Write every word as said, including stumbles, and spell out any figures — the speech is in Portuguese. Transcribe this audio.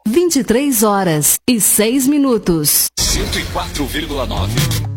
vinte e três horas e seis minutos. cento e quatro vírgula nove.